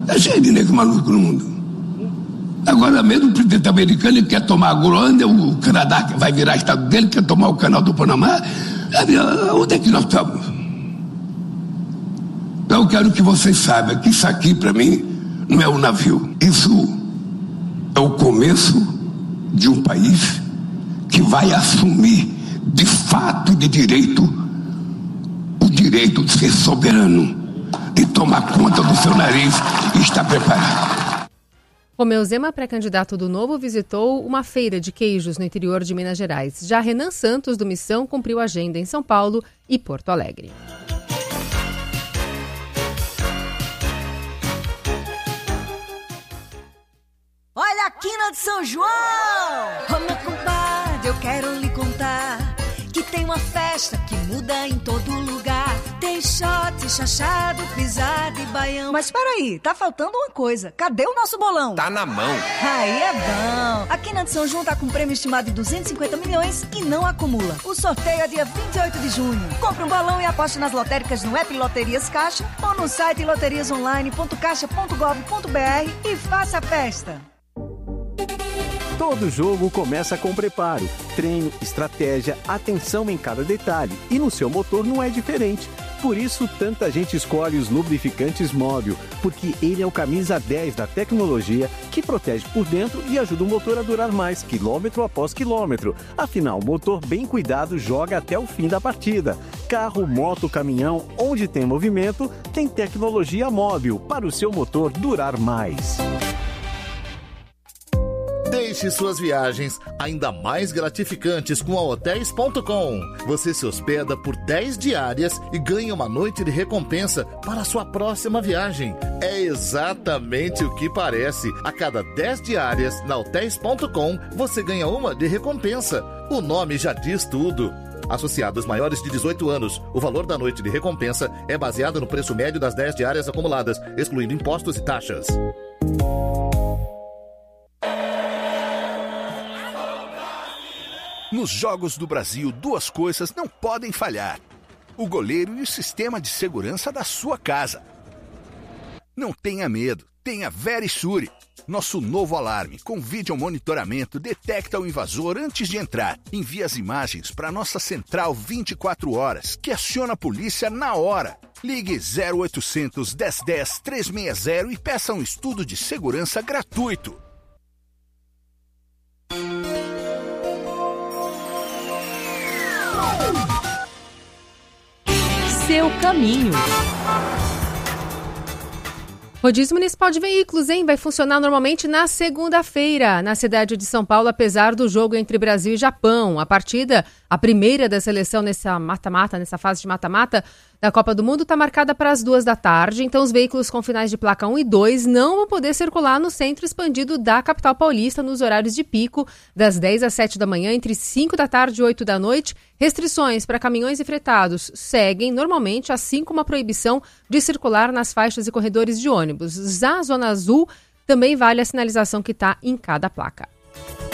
É cheio de negro maluco no mundo. Agora mesmo o presidente americano quer tomar a Groenlândia, o Canadá vai virar estado dele, quer tomar o canal do Panamá. Onde é que nós estamos? Então eu quero que vocês saibam que isso aqui para mim não é um navio. Isso é o começo de um país que vai assumir de fato, de direito, o direito de ser soberano, de tomar conta do seu nariz e estar preparado. Romeu Zema, pré-candidato do Novo, visitou uma feira de queijos no interior de Minas Gerais. Já Renan Santos, do Missão, cumpriu agenda em São Paulo e Porto Alegre. Olha a quina de São João! Ô meu compadre, eu quero lhe contar que tem uma festa que muda em todo lugar. Tem shot, chachado, pisada e baião. Mas peraí, tá faltando uma coisa. Cadê o nosso bolão? Tá na mão. Aí é bom. A Quina de São João tá com um prêmio estimado de 250 milhões e não acumula. O sorteio é dia 28 de junho. Compre um bolão e aposte nas lotéricas no app Loterias Caixa ou no site loteriasonline.caixa.gov.br e faça a festa. Todo jogo começa com preparo, treino, estratégia, atenção em cada detalhe. E no seu motor não é diferente. Por isso, tanta gente escolhe os lubrificantes Móbil, porque ele é o camisa 10 da tecnologia que protege por dentro e ajuda o motor a durar mais, quilômetro após quilômetro. Afinal, o motor bem cuidado joga até o fim da partida. Carro, moto, caminhão, onde tem movimento, tem tecnologia Móbil para o seu motor durar mais. Deixe suas viagens ainda mais gratificantes com a Hotels.com. Você se hospeda por 10 diárias e ganha uma noite de recompensa para a sua próxima viagem. É exatamente o que parece. A cada 10 diárias na Hotels.com, você ganha uma de recompensa. O nome já diz tudo. Associados maiores de 18 anos, o valor da noite de recompensa é baseado no preço médio das 10 diárias acumuladas, excluindo impostos e taxas. Nos Jogos do Brasil, duas coisas não podem falhar: o goleiro e o sistema de segurança da sua casa. Não tenha medo, tenha Verisure. Nosso novo alarme com vídeo monitoramento detecta o invasor antes de entrar. Envia as imagens para nossa central 24 horas, que aciona a polícia na hora. Ligue 0800 1010 360 e peça um estudo de segurança gratuito. Seu caminho. Rodízio Municipal de Veículos, hein? Vai funcionar normalmente na segunda-feira, na cidade de São Paulo, apesar do jogo entre Brasil e Japão. A partida, a primeira da seleção nessa fase de mata-mata da Copa do Mundo, está marcada para as 14h, então os veículos com finais de placa 1 e 2 não vão poder circular no centro expandido da capital paulista nos horários de pico, das 10 às 7 da manhã, entre 5 da tarde e 8 da noite. Restrições para caminhões e fretados seguem normalmente, assim como a proibição de circular nas faixas e corredores de ônibus. Já a Zona Azul também vale a sinalização que está em cada placa.